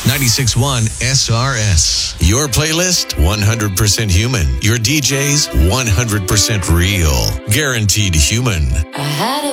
96.1 SRS. Your playlist, 100% human. Your DJs, 100% real. Guaranteed human. I had a